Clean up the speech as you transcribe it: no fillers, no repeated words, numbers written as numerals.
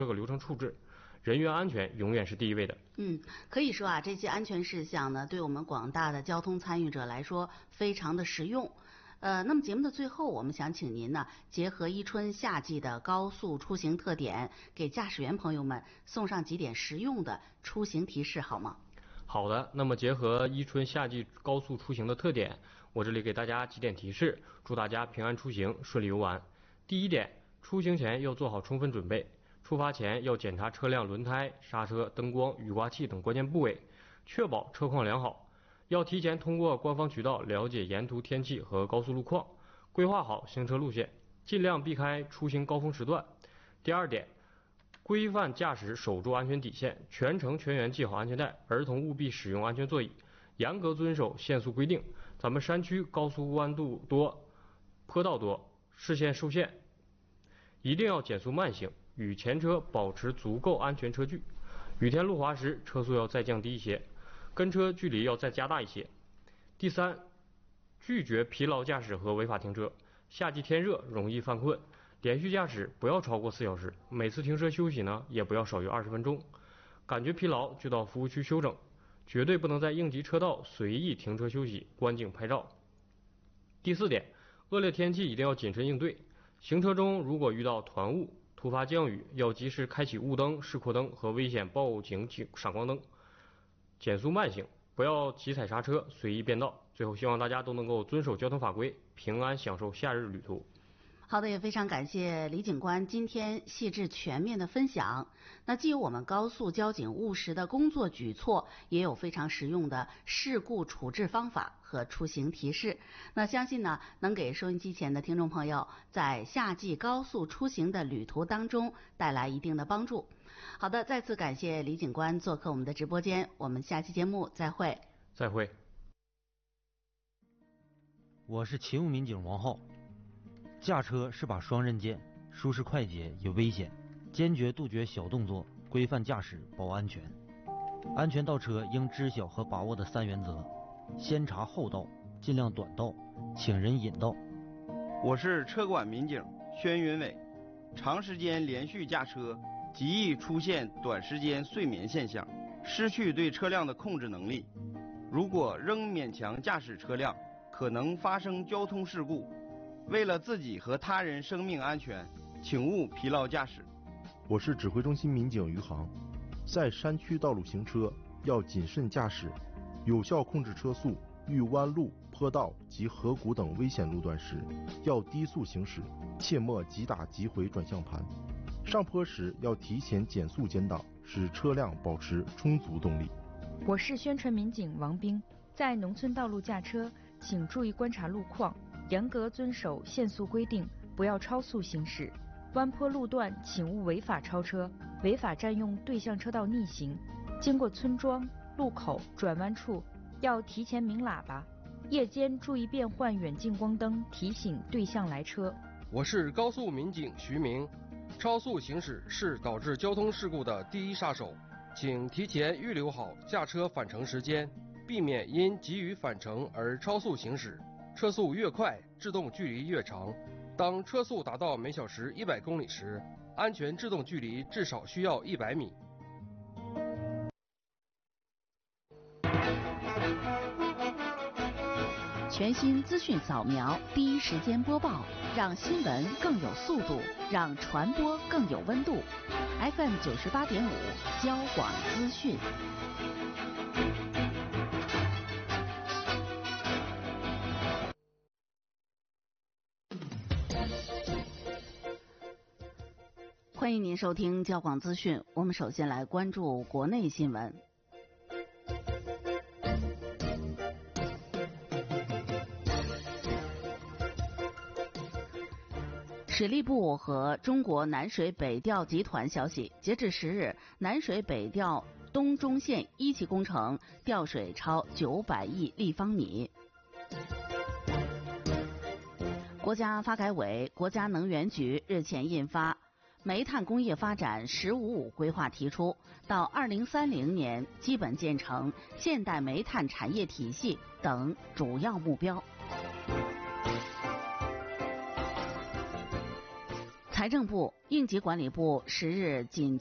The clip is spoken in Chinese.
这个流程处置，人员安全永远是第一位的。 可以说啊，这些安全事项呢，对我们广大的交通参与者来说非常的实用。那么节目的最后，我们想请您呢，结合伊春夏季的高速出行特点，给驾驶员朋友们送上几点实用的出行提示，好吗？ 好的，那么结合伊春夏季高速出行的特点，我这里给大家几点提示，祝大家平安出行，顺利游玩。第一点，出行前要做好充分准备，出发前要检查车辆轮胎、刹车、灯光、雨刮器等关键部位，确保车况良好。要提前通过官方渠道了解沿途天气和高速路况，规划好行车路线，尽量避开出行高峰时段。第二点，规范驾驶，守住安全底线，全程全员系好安全带，儿童务必使用安全座椅，严格遵守限速规定。咱们山区高速弯度多，坡道多，视线受限，一定要减速慢行，与前车保持足够安全车距。雨天路滑时，车速要再降低一些，跟车距离要再加大一些。第三，拒绝疲劳驾驶和违法停车。夏季天热，容易犯困，连续驾驶不要超过4小时，每次停车休息呢也不要少于20分钟。感觉疲劳就到服务区休整，绝对不能在应急车道随意停车休息、观景拍照。第四点，恶劣天气一定要谨慎应对。行车中如果遇到团雾、突发降雨，要及时开启雾灯、示廓灯和危险报警闪光灯，减速慢行，不要急踩刹车，随意变道。最后，希望大家都能够遵守交通法规，平安享受夏日旅途。 好的，也非常感谢李警官今天细致全面的分享。那既有我们高速交警务实的工作举措，也有非常实用的事故处置方法和出行提示。那相信呢，能给收音机前的听众朋友在夏季高速出行的旅途当中带来一定的帮助。好的，再次感谢李警官做客我们的直播间，我们下期节目再会。 再会。 我是勤务民警王浩。驾车是把双刃剑，舒适快捷也危险，坚决杜绝小动作，规范驾驶保安全。安全倒车应知晓和把握的3原则：先查后到，尽量短道，请人引道。 我是车管民警宣云伟。长时间连续驾车极易出现短时间睡眠现象，失去对车辆的控制能力。如果仍勉强驾驶车辆，可能发生交通事故。为了自己和他人生命安全，请勿疲劳驾驶。 我是指挥中心民警于航。在山区道路行车要谨慎驾驶，有效控制车速，遇弯路、坡道及河谷等危险路段时，要低速行驶，切莫急打急回转向盘。上坡时要提前减速减档，使车辆保持充足动力。 我是宣传民警王兵。在农村道路驾车，请注意观察路况，严格遵守限速规定，不要超速行驶。弯坡路段请勿违法超车，违法占用对向车道逆行。经过村庄、路口、转弯处，要提前鸣喇叭。夜间注意变换远近光灯，提醒对向来车。 我是高速民警徐明。超速行驶是导致交通事故的第一杀手，请提前预留好驾车返程时间，避免因急于返程而超速行驶。车速越快，制动距离越长。当车速达到每小时100公里时，安全制动距离至少需要100米。 全新资讯扫描，第一时间播报，让新闻更有速度，让传播更有温度。FM 98.5，交广资讯。欢迎您收听交广资讯。我们首先来关注国内新闻。水利部和中国南水北调集团消息，截至10日，南水北调东中线1期工程调水超900亿立方米。国家发改委、国家能源局日前印发《煤炭工业发展“十五五”规划》，提出到2030年基本建成现代煤炭产业体系等主要目标。 财政部、应急管理部10日紧